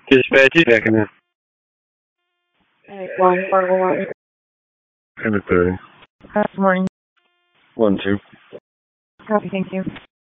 Dispatch is checking in. Alright, 141. End of 30. Good morning. 1-2. Copy, thank you.